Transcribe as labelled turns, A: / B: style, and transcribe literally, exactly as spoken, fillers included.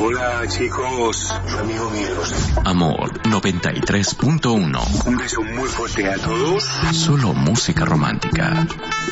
A: Hola, chicos. Su amigo Miguel Bosé.
B: Amor noventa y tres punto uno.
A: Un beso muy fuerte a todos.
B: Solo música romántica.